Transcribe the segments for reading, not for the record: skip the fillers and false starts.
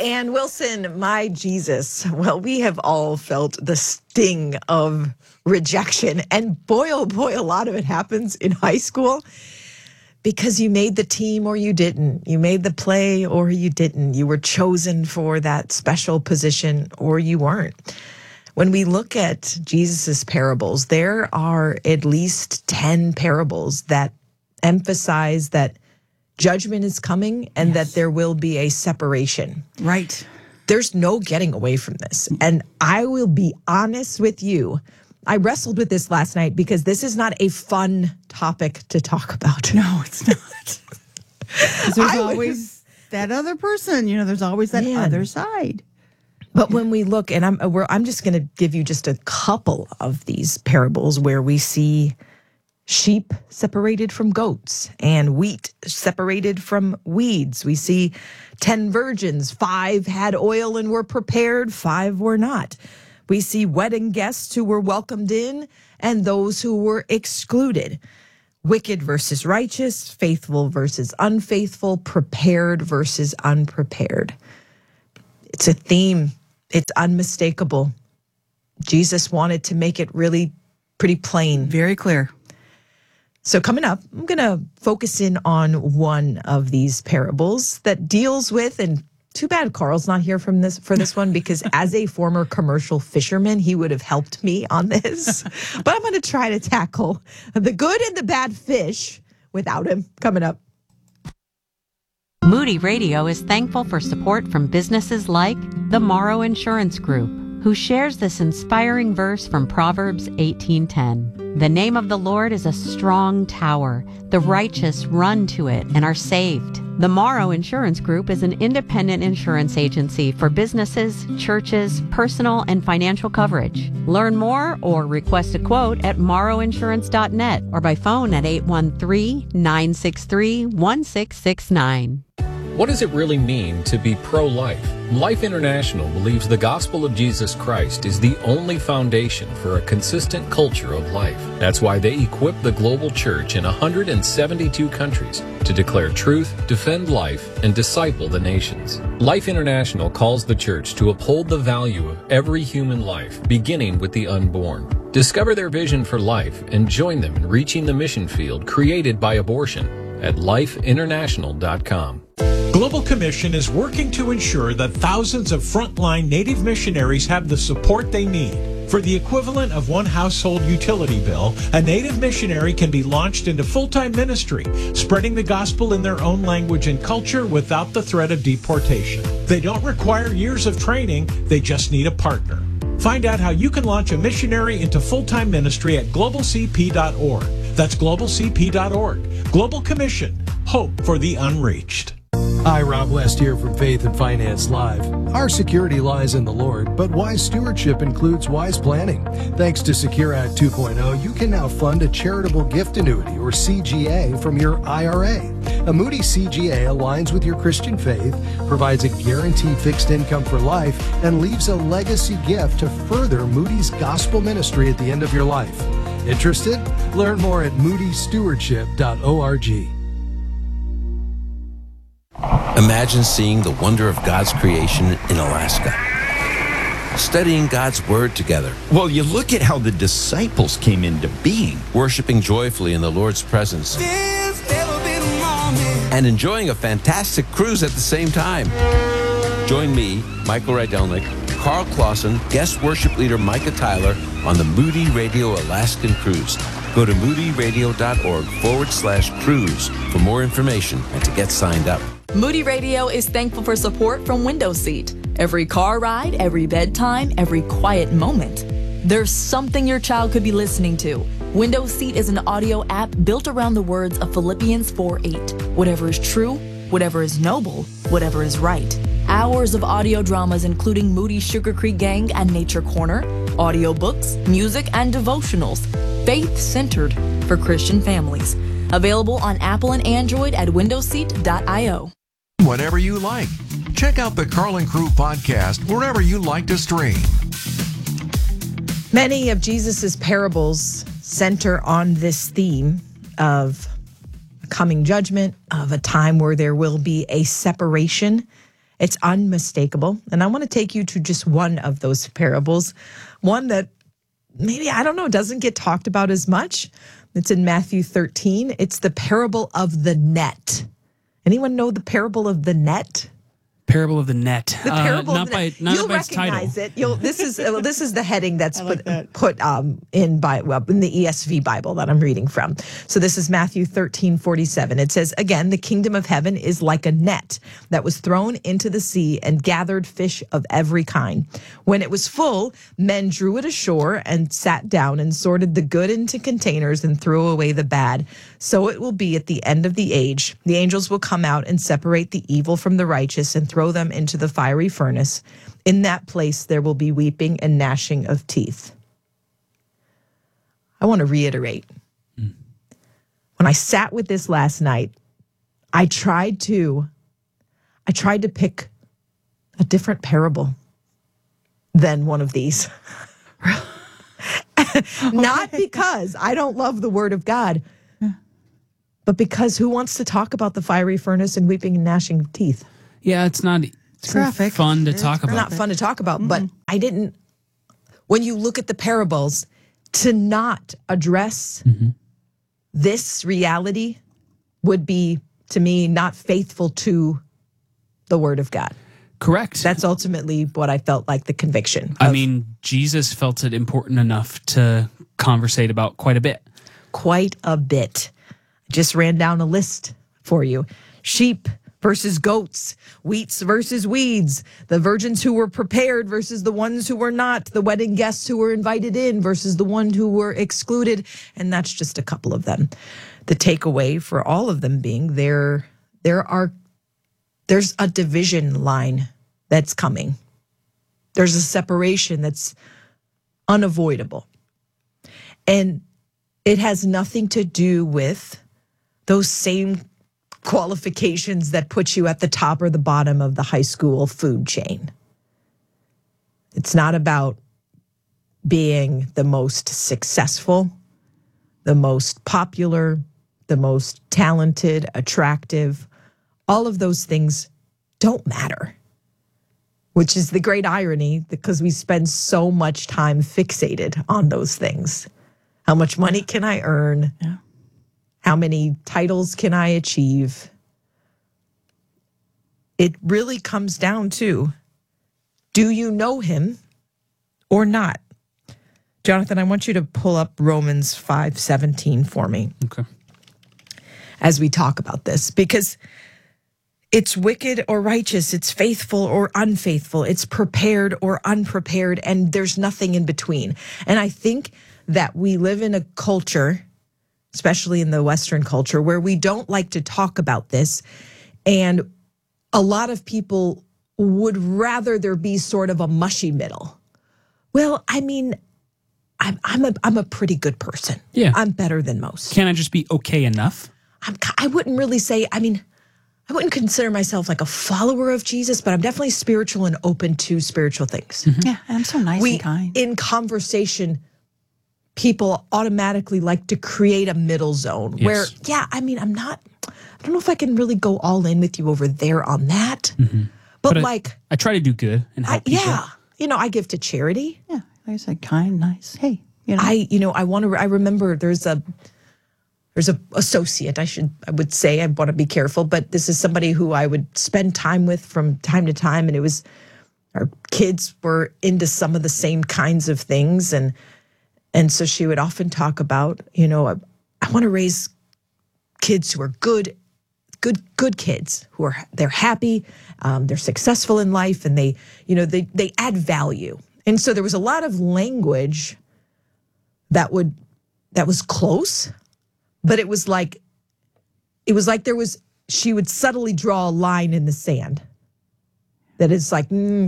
Ann Wilson, my Jesus. Well, we have all felt the sting of rejection. And boy, oh boy, a lot of it happens in high school because you made the team or you didn't. You made the play or you didn't. You were chosen for that special position or you weren't. When we look at Jesus's parables, there are at least 10 parables that emphasize that judgment is coming and that there will be a separation. Right. There's no getting away from this. And I will be honest with you. I wrestled with this last night because this is not a fun topic to talk about. No, it's not. There's always that other person. There's always that other side. But when we look, and I'm just going to give you just a couple of these parables where we see sheep separated from goats and wheat separated from weeds. We see 10 virgins, 5 had oil and were prepared, 5 were not. We see wedding guests who were welcomed in and those who were excluded. Wicked versus righteous, faithful versus unfaithful, prepared versus unprepared. It's a theme. It's unmistakable. Jesus wanted to make it really pretty plain. Very clear. So coming up, I'm going to focus in on one of these parables that deals with, and too bad Carl's not here for this one, because as a former commercial fisherman, he would have helped me on this. But I'm going to try to tackle the good and the bad fish without him. Coming up. Moody Radio is thankful for support from businesses like the Morrow Insurance Group, who shares this inspiring verse from Proverbs 18:10. The name of the Lord is a strong tower. The righteous run to it and are saved. The Morrow Insurance Group is an independent insurance agency for businesses, churches, personal and financial coverage. Learn more or request a quote at morrowinsurance.net or by phone at 813-963-1669. What does it really mean to be pro-life? Life International believes the gospel of Jesus Christ is the only foundation for a consistent culture of life. That's why they equip the global church in 172 countries to declare truth, defend life, and disciple the nations. Life International calls the church to uphold the value of every human life, beginning with the unborn. Discover their vision for life and join them in reaching the mission field created by abortion at lifeinternational.com. Global Commission is working to ensure that thousands of frontline Native missionaries have the support they need. For the equivalent of one household utility bill, a Native missionary can be launched into full-time ministry, spreading the gospel in their own language and culture without the threat of deportation. They don't require years of training, they just need a partner. Find out how you can launch a missionary into full-time ministry at globalcp.org. That's globalcp.org. Global Commission. Hope for the unreached. Hi, Rob West here from Faith and Finance Live. Our security lies in the Lord, but wise stewardship includes wise planning. Thanks to Secure Act 2.0, you can now fund a charitable gift annuity, or CGA, from your IRA. A Moody CGA aligns with your Christian faith, provides a guaranteed fixed income for life, and leaves a legacy gift to further Moody's gospel ministry at the end of your life. Interested? Learn more at moodystewardship.org. Imagine seeing the wonder of God's creation in Alaska. Studying God's Word together. Well, you look at how the disciples came into being. Worshiping joyfully in the Lord's presence. And enjoying a fantastic cruise at the same time. Join me, Michael Rydelnik, Carl Clausen, guest worship leader Micah Tyler on the Moody Radio Alaskan Cruise. Go to moodyradio.org/cruise for more information and to get signed up. Moody Radio is thankful for support from Window Seat. Every car ride, every bedtime, every quiet moment. There's something your child could be listening to. Window Seat is an audio app built around the words of Philippians 4:8. Whatever is true, whatever is noble, whatever is right. Hours of audio dramas including Moody Sugar Creek Gang and Nature Corner, audiobooks, music, and devotionals. Faith-centered for Christian families. Available on Apple and Android at windowseat.io. Whatever you like. Check out the Carl and Crew podcast wherever you like to stream. Many of Jesus's parables center on this theme of coming judgment, of a time where there will be a separation. It's unmistakable. And I want to take you to just one of those parables, one that maybe, I don't know, doesn't get talked about as much. It's in Matthew 13. It's the parable of the net. Anyone know the parable of the net? Parable of the net. The parable of the net. You'll recognize title. it. This is the heading that's put in the ESV Bible that I'm reading from. So this is Matthew 13:47. It says, again, the kingdom of heaven is like a net that was thrown into the sea and gathered fish of every kind. When it was full, men drew it ashore and sat down and sorted the good into containers and threw away the bad. So it will be at the end of the age. The angels will come out and separate the evil from the righteous and throw them into the fiery furnace. In that place, there will be weeping and gnashing of teeth. I want to reiterate. When I sat with this last night, I tried to pick a different parable than one of these. Not because I don't love the word of God, but because who wants to talk about the fiery furnace and weeping and gnashing of teeth? Yeah, it's not graphic. Fun to talk about. Not fun to talk about, but I didn't, when you look at the parables, to not address this reality would be, to me, not faithful to the word of God. Correct. That's ultimately what I felt like the conviction. I mean, Jesus felt it important enough to conversate about quite a bit. Quite a bit. Just ran down a list for you. Sheep versus goats, wheats versus weeds, the virgins who were prepared versus the ones who were not, the wedding guests who were invited in versus the ones who were excluded. And that's just a couple of them. The takeaway for all of them being there's a division line that's coming. There's a separation that's unavoidable. And it has nothing to do with those same qualifications that put you at the top or the bottom of the high school food chain. It's not about being the most successful, the most popular, the most talented, attractive. All of those things don't matter, which is the great irony because we spend so much time fixated on those things. How much money can I earn? Yeah. How many titles can I achieve? It really comes down to, do you know him or not? Jonathan, I want you to pull up Romans 5:17 for me. Okay. As we talk about this, because it's wicked or righteous, it's faithful or unfaithful, it's prepared or unprepared, and there's nothing in between. And I think that we live in a culture, especially in the Western culture, where we don't like to talk about this. And a lot of people would rather there be sort of a mushy middle. Well, I mean, I'm a pretty good person. Yeah. I'm better than most. Can I just be okay enough? I wouldn't really say, I wouldn't consider myself like a follower of Jesus, but I'm definitely spiritual and open to spiritual things. Yeah, I'm so nice and kind. In conversation, people automatically like to create a middle zone where, I don't know if I can really go all in with you over there on that. But like, I try to do good and help people. Yeah. I give to charity. Yeah. Like I said, kind, nice. Hey, I remember there's a associate, I would say, I want to be careful, but this is somebody who I would spend time with from time to time. And our kids were into some of the same kinds of things. And so she would often talk about, I want to raise kids who are good kids, they're happy, they're successful in life, and they add value. And so there was a lot of language that was close, but it was like she would subtly draw a line in the sand that is like,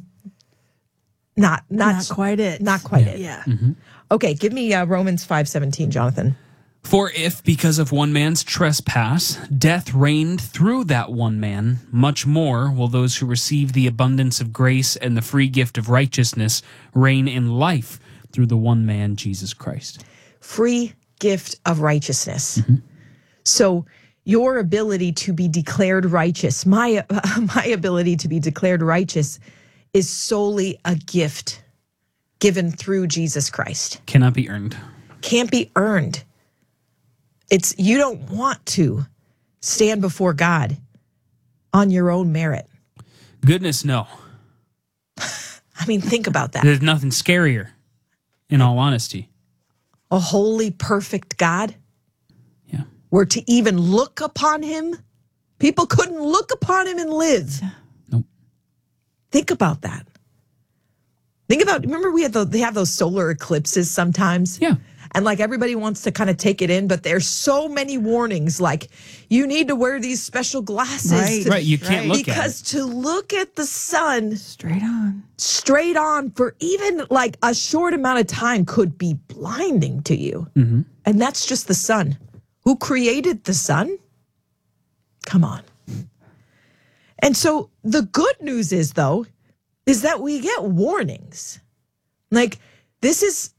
not quite it. Not quite it. Yeah. Okay, give me Romans 5:17, Jonathan. For if, because of one man's trespass, death reigned through that one man, much more will those who receive the abundance of grace and the free gift of righteousness reign in life through the one man, Jesus Christ. Free gift of righteousness. So your ability to be declared righteous, my ability to be declared righteous is solely a gift given through Jesus Christ. Cannot be earned. Can't be earned. You don't want to stand before God on your own merit. Goodness, no. I mean, think about that. There's nothing scarier, in all honesty. A holy, perfect God. Yeah. Where to even look upon him, people couldn't look upon him and live. Nope. Think about that. Remember they have those solar eclipses sometimes? Yeah. And like everybody wants to kind of take it in, but there's so many warnings. Like you need to wear these special glasses. Right. You can't look at it. Because to look at the sun Straight on for even like a short amount of time could be blinding to you. Mm-hmm. And that's just the sun. Who created the sun? Come on. And so the good news is, though, is that we get warnings. Like this is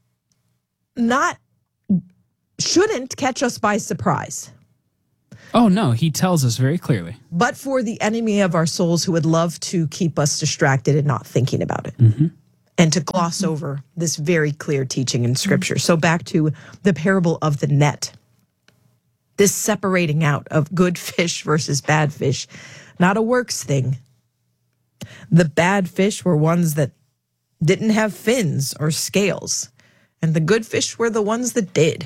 shouldn't catch us by surprise. Oh, no, he tells us very clearly. But for the enemy of our souls who would love to keep us distracted and not thinking about it. Mm-hmm. And to gloss over this very clear teaching in Scripture. So back to the parable of the net. This separating out of good fish versus bad fish, not a works thing. The bad fish were ones that didn't have fins or scales. And the good fish were the ones that did.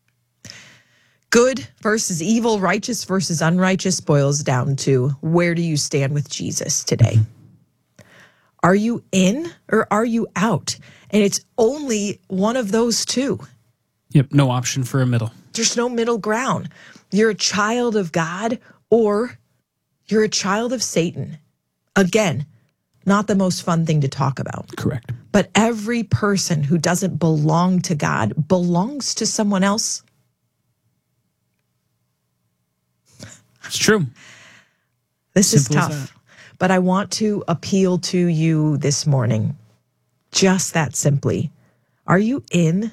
Good versus evil, righteous versus unrighteous boils down to where do you stand with Jesus today? Are you in or are you out? And it's only one of those two. Yep, no option for a middle. There's no middle ground. You're a child of God or you're a child of Satan. Again, not the most fun thing to talk about. Correct. But every person who doesn't belong to God belongs to someone else. It's true. This is Simple as tough. that. But I want to appeal to you this morning. Just that simply. Are you in?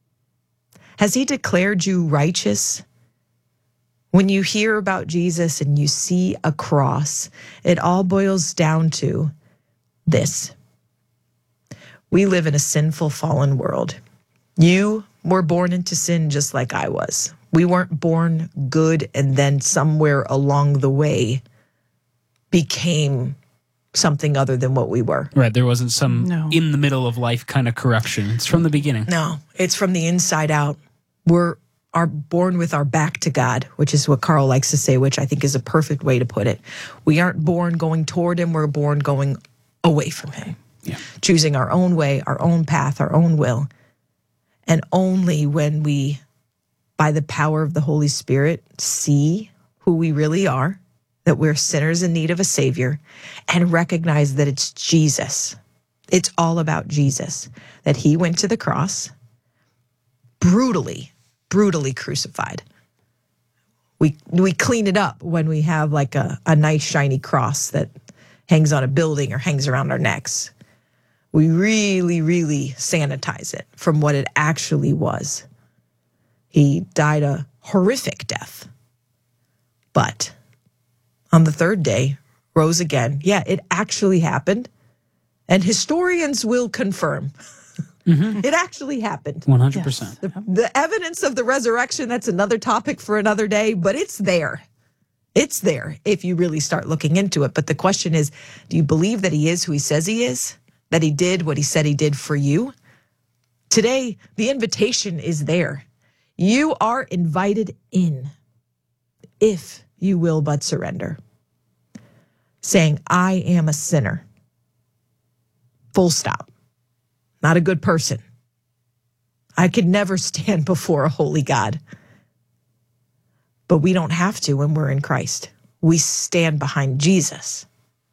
Has he declared you righteous? When you hear about Jesus and you see a cross, it all boils down to this. We live in a sinful, fallen world. You were born into sin just like I was. We weren't born good and then somewhere along the way became something other than what we were. Right. There wasn't some in the middle of life kind of corruption. It's from the beginning. No, it's from the inside out. Are born with our back to God, which is what Carl likes to say, which I think is a perfect way to put it. We aren't born going toward him. We're born going away from him. Yeah. Choosing our own way, our own path, our own will. And only when we, by the power of the Holy Spirit, see who we really are, that we're sinners in need of a Savior, and recognize that it's Jesus. It's all about Jesus, that he went to the cross, brutally crucified. We clean it up when we have like a nice shiny cross that hangs on a building or hangs around our necks. We really sanitize it from what it actually was. He died a horrific death, but on the third day, rose again. Yeah, it actually happened. And historians will confirm. Mm-hmm. It actually happened. 100%. Yes. The evidence of the resurrection, that's another topic for another day, but it's there. It's there if you really start looking into it. But the question is, do you believe that he is who he says he is? That he did what he said he did for you? Today, the invitation is there. You are invited in if you will but surrender. Saying, I am a sinner. Full stop. Not a good person. I could never stand before a holy God. But we don't have to when we're in Christ. We stand behind Jesus.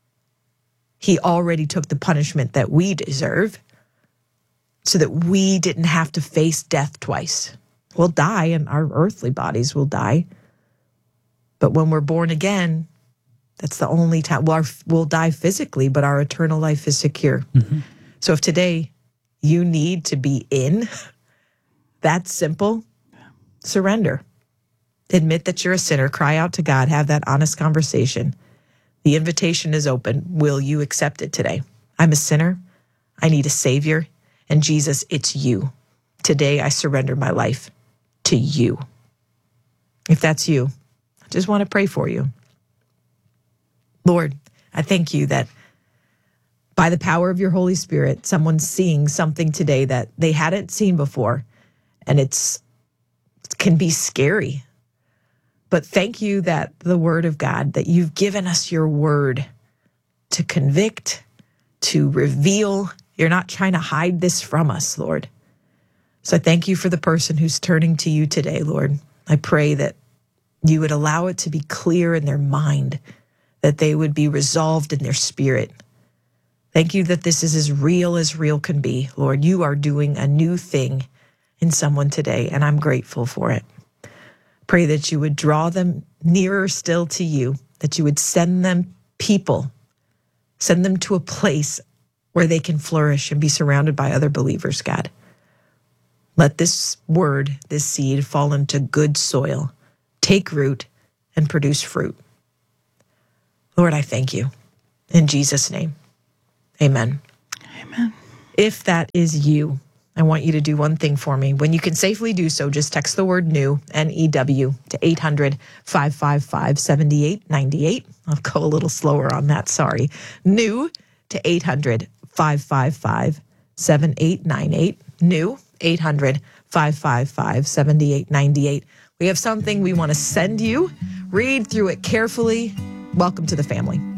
He already took the punishment that we deserve so that we didn't have to face death twice. We'll die and our earthly bodies will die. But when we're born again, that's the only time. We'll die physically, but our eternal life is secure. Mm-hmm. So if today you need to be in, that's simple, surrender. Admit that you're a sinner. Cry out to God. Have that honest conversation. The invitation is open. Will you accept it today? I'm a sinner. I need a Savior. And Jesus, it's you. Today, I surrender my life to you. If that's you, I just want to pray for you. Lord, I thank you that by the power of your Holy Spirit, someone's seeing something today that they hadn't seen before. And it can be scary. But thank you that the word of God, that you've given us your word to convict, to reveal. You're not trying to hide this from us, Lord. So I thank you for the person who's turning to you today, Lord. I pray that you would allow it to be clear in their mind, that they would be resolved in their spirit. Thank you that this is as real can be, Lord. You are doing a new thing in someone today, and I'm grateful for it. Pray that you would draw them nearer still to you, that you would send them people, send them to a place where they can flourish and be surrounded by other believers, God. Let this word, this seed, fall into good soil, take root, and produce fruit. Lord, I thank you. In Jesus' name, amen. Amen. If that is you, I want you to do one thing for me. When you can safely do so, just text the word new, N-E-W, to 800-555-7898. I'll go a little slower on that, sorry. New to 800-555-7898. New, 800-555-7898. We have something we want to send you. Read through it carefully. Welcome to the family.